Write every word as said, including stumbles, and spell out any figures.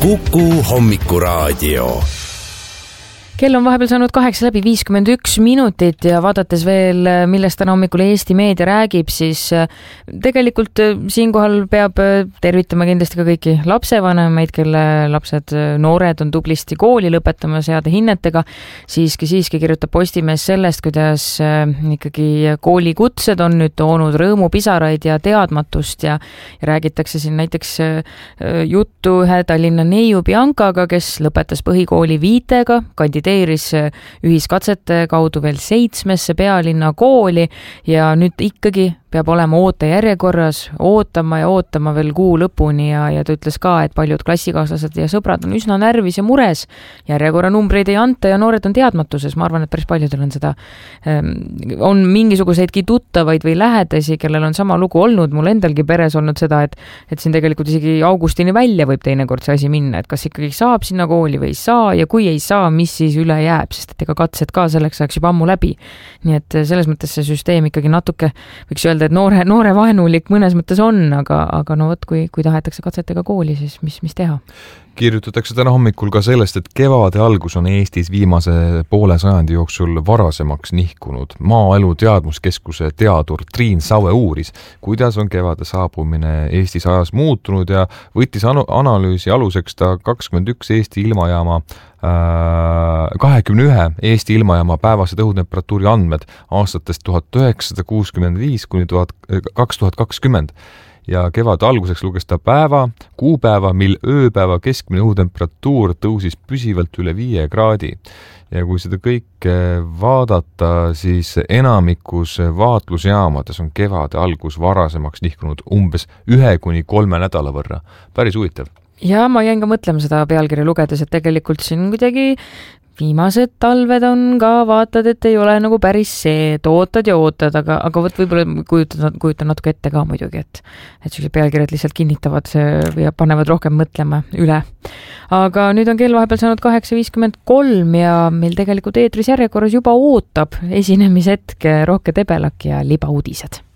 Kuku Hommikuraadio. Kell on vahepeal saanud kaheksa läbi viiskümmend üks minutit ja vaadates veel, millest täna hommikul Eesti meedia räägib, siis tegelikult siinkohal peab tervitama kindlasti ka kõiki lapsevanemaid, kelle lapsed, noored on tublisti kooli lõpetamas heade hinnetega. Siiski, siiski kirjutab Postimees sellest, kuidas ikkagi koolikutsed on nüüd toonud rõõmupisaraid ja teadmatust ja, ja räägitakse siin näiteks juttu ühe Tallinna neiu Biancaga, kes lõpetas põhikooli viitega, kandideeris ühiskatsete kaudu veel seitsmesse pealinna kooli ja nüüd ikkagi peab olema ootejärjekorras, ootama ja ootama veel kuu lõpuni ja, ja ta ütles ka, et paljud klassikaaslased ja sõbrad on üsna närvis ja mures. Järjekorra numbreid ei anta ja noored on teadmatuses. Ma arvan, et päris paljudel on seda, on mingisuguseidki tuttavaid või lähedasi, kellel on sama lugu olnud. Mul endalgi peres olnud seda, et, et siin tegelikult isegi augustini välja võib teinekord see asi minna, et kas ikkagi saab sinna kooli või ei saa ja kui ei saa, mis siis üle jääb, sest et ega katsed ka selleks ajaks juba ammu läbi. Nii et selles mõttes see süsteem ikkagi natuke võiks öelda, et noore, noore vaenulik mõnes mõttes on, aga, aga no võt, kui, kui tahetakse katsetega kooli, siis mis, mis teha? Kirjutatakse täna hommikul ka sellest, et kevade algus on Eestis viimase poole sajandi jooksul varasemaks nihkunud. Maaelu teadmuskeskuse teadur Triin Saue uuris, kuidas on kevade saabumine Eestis ajas muutunud ja võttis analüüsi aluseks ta kakskümmend üks Eesti ilmajaama kahekümne ühe Eesti ilmajaama päevase õhutemperatuuri andmed aastatest tuhat üheksasada kuuskümmend viis kuni kaks tuhat kakskümmend ja kevade alguseks luges ta päeva, kuupäeva, mil ööpäeva keskmine õhutemperatuur tõusis püsivalt üle viie kraadi. Ja kui seda kõike vaadata, siis enamikus vaatlusjaamades on kevade algus varasemaks nihkunud umbes ühe kuni kolme nädala võrra. Päris huvitav. Ja ma jäin ka mõtlema seda pealkirja lugedes, et tegelikult siin kuidagi viimased talved on ka, vaatad, et ei ole nagu päris see, et ootad ja ootad, aga, aga võt võib-olla kujutan, kujutan natuke ette ka muidugi, et, et sellised pealkirjad lihtsalt kinnitavad ja panevad rohkem mõtlema üle. Aga nüüd on kell vahepeal saanud kaheksa viiskümmend kolm ja meil tegelikult eetris järjekorras juba ootab esinemishetke Rohke Debelak ja libauudised.